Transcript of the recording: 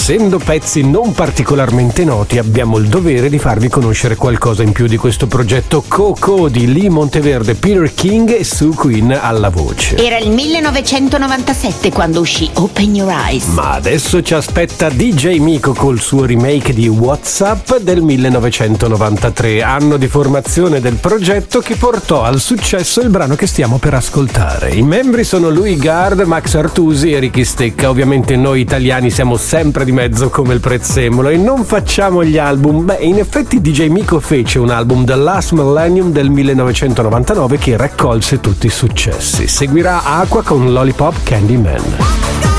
essendo pezzi non particolarmente noti, abbiamo il dovere di farvi conoscere qualcosa in più di questo progetto Coco di Lee Monteverde, Peter King e Sue Quinn alla voce. Era il 1997 quando uscì Open Your Eyes. Ma adesso ci aspetta DJ Miko col suo remake di WhatsApp del 1993, anno di formazione del progetto che portò al successo il brano che stiamo per ascoltare. I membri sono Louis Gard, Max Artusi e Ricky Stecca. Ovviamente noi italiani siamo sempre di mezzo come il prezzemolo e non facciamo gli album. Beh, in effetti DJ Miko fece un album, The Last Millennium del 1999, che raccolse tutti i successi. Seguirà Aqua con Lollipop Candyman.